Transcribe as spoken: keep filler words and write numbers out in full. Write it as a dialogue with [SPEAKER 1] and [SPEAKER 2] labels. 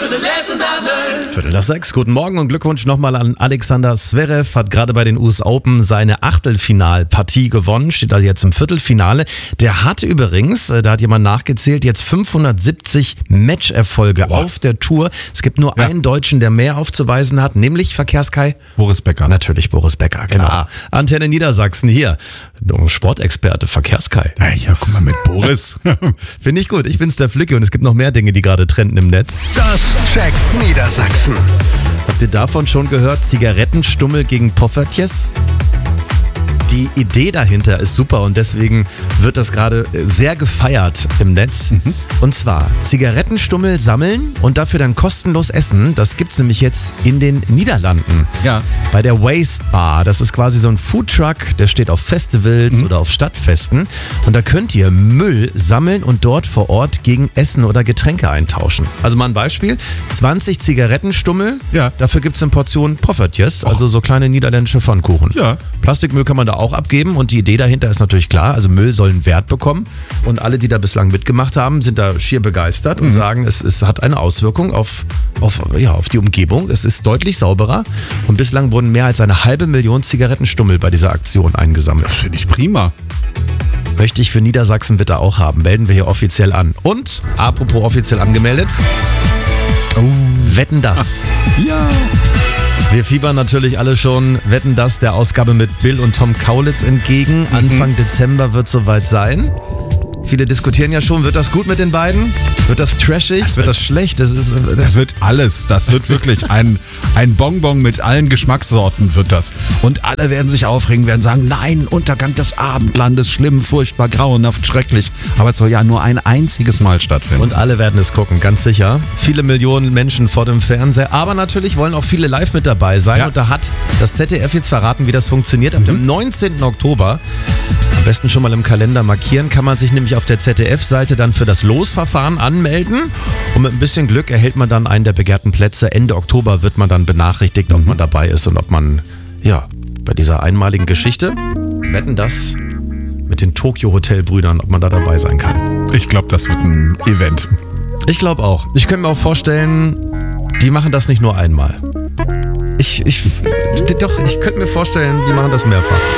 [SPEAKER 1] Viertel nach sechs, guten Morgen und Glückwunsch nochmal an Alexander Zverev, hat gerade bei den U S Open seine Achtelfinalpartie gewonnen, steht also jetzt im Viertelfinale. Der hatte übrigens, da hat jemand nachgezählt, jetzt fünfhundertsiebzig Matcherfolge wow. auf der Tour. Es gibt nur ja. einen Deutschen, der mehr aufzuweisen hat, nämlich Verkehrskai.
[SPEAKER 2] Boris Becker.
[SPEAKER 1] Natürlich Boris Becker, genau. Ja. Antenne Niedersachsen hier. Sportexperte, Verkehrskai.
[SPEAKER 2] Ja, ja, guck mal mit Boris.
[SPEAKER 1] Finde ich gut. Ich bin's der Flicke und es gibt noch mehr Dinge, die gerade trenden im Netz.
[SPEAKER 3] Das checkt Niedersachsen.
[SPEAKER 1] Habt ihr davon schon gehört? Zigarettenstummel gegen Poffertjes? Die Idee dahinter ist super und deswegen wird das gerade sehr gefeiert im Netz. Mhm. Und zwar Zigarettenstummel sammeln und dafür dann kostenlos essen. Das gibt's nämlich jetzt in den Niederlanden.
[SPEAKER 2] Ja.
[SPEAKER 1] Bei der Waste Bar. Das ist quasi so ein Foodtruck, der steht auf Festivals mhm. oder auf Stadtfesten. Und da könnt ihr Müll sammeln und dort vor Ort gegen Essen oder Getränke eintauschen. Also mal ein Beispiel. zwanzig Zigarettenstummel.
[SPEAKER 2] Ja.
[SPEAKER 1] Dafür gibt's eine Portion Poffertjes, also so kleine niederländische Pfannkuchen.
[SPEAKER 2] Ja.
[SPEAKER 1] Plastikmüll kann man da auch abgeben und die Idee dahinter ist natürlich klar, also Müll soll einen Wert bekommen und alle, die da bislang mitgemacht haben, sind da schier begeistert und mhm. sagen, es, es hat eine Auswirkung auf, auf, ja, auf die Umgebung, es ist deutlich sauberer und bislang wurden mehr als eine halbe Million Zigarettenstummel bei dieser Aktion eingesammelt.
[SPEAKER 2] Das finde ich prima.
[SPEAKER 1] Möchte ich für Niedersachsen bitte auch haben, melden wir hier offiziell an. Und, apropos offiziell angemeldet, oh. Wetten, dass.
[SPEAKER 2] Ach, ja.
[SPEAKER 1] Wir fiebern natürlich alle schon, Wetten, dass der Ausgabe mit Bill und Tom Kaulitz entgegen. Mhm. Anfang Dezember wird soweit sein. Viele diskutieren ja schon, wird das gut mit den beiden? Wird das trashig?
[SPEAKER 2] Das
[SPEAKER 1] wird, wird das schlecht? Das, ist, das,
[SPEAKER 2] das wird alles. Das wird wirklich ein, ein Bonbon mit allen Geschmackssorten wird das. Und alle werden sich aufregen, werden sagen, nein, Untergang des Abendlandes, schlimm, furchtbar, grauenhaft, schrecklich. Aber es soll ja nur ein einziges Mal stattfinden.
[SPEAKER 1] Und alle werden es gucken, ganz sicher. Viele Millionen Menschen vor dem Fernseher. Aber natürlich wollen auch viele live mit dabei sein. Ja. Und da hat das Z D F jetzt verraten, wie das funktioniert. Ab mhm. dem neunzehnten Oktober, am besten schon mal im Kalender markieren, kann man sich nämlich auf der Z D F-Seite dann für das Losverfahren anmelden und mit ein bisschen Glück erhält man dann einen der begehrten Plätze. Ende Oktober wird man dann benachrichtigt, ob man dabei ist und ob man, ja, bei dieser einmaligen Geschichte, Wetten, dass mit den Tokyo-Hotel-Brüdern, ob man da dabei sein kann.
[SPEAKER 2] Ich glaube, das wird ein Event.
[SPEAKER 1] Ich glaube auch. Ich könnte mir auch vorstellen, die machen das nicht nur einmal. Ich, ich, doch, ich könnte mir vorstellen, die machen das mehrfach.